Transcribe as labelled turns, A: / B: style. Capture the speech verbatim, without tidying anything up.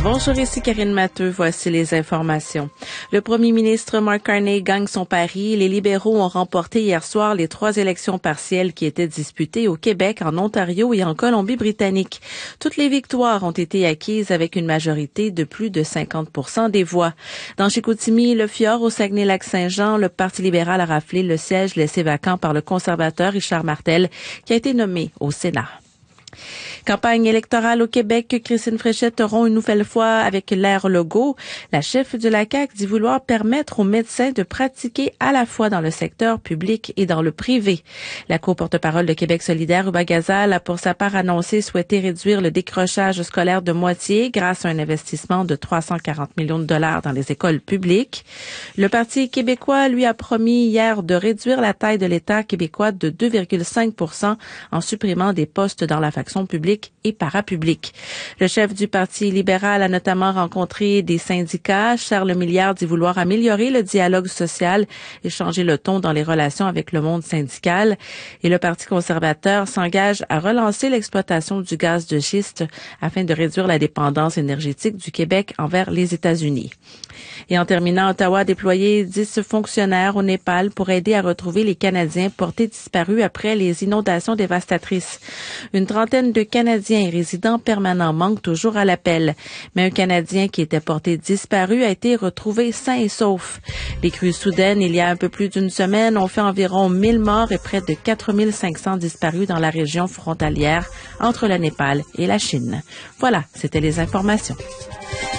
A: Bonjour, ici Karine Matteux. Voici les informations. Le premier ministre Mark Carney gagne son pari. Les libéraux ont remporté hier soir les trois élections partielles qui étaient disputées au Québec, en Ontario et en Colombie-Britannique. Toutes les victoires ont été acquises avec une majorité de plus de cinquante pour cent des voix. Dans Chicoutimi, le Fjord, au Saguenay-Lac-Saint-Jean, le Parti libéral a raflé le siège laissé vacant par le conservateur Richard Martel, qui a été nommé au Sénat. Campagne électorale au Québec, Christine Fréchette rompt une nouvelle fois avec l'ère Legault. La chef de la C A Q dit vouloir permettre aux médecins de pratiquer à la fois dans le secteur public et dans le privé. La co-porte-parole de Québec solidaire, Uba Gazal, a pour sa part annoncé souhaiter réduire le décrochage scolaire de moitié grâce à un investissement de trois cent quarante millions de dollars dans les écoles publiques. Le Parti québécois, lui, a promis hier de réduire la taille de l'État québécois de deux virgule cinq pour cent en supprimant des postes dans la fonction publique et parapublique. Le chef du Parti libéral a notamment rencontré des syndicats. Charles Milliard dit vouloir améliorer le dialogue social et changer le ton dans les relations avec le monde syndical. Et le Parti conservateur s'engage à relancer l'exploitation du gaz de schiste afin de réduire la dépendance énergétique du Québec envers les États-Unis. Et en terminant, Ottawa a déployé dix fonctionnaires au Népal pour aider à retrouver les Canadiens portés disparus après les inondations dévastatrices. Une trentaine de Canadiens et résidents permanents manquent toujours à l'appel. Mais un Canadien qui était porté disparu a été retrouvé sain et sauf. Les crues soudaines, il y a un peu plus d'une semaine, ont fait environ mille morts et près de quatre mille cinq cents disparus dans la région frontalière entre le Népal et la Chine. Voilà, c'était les informations.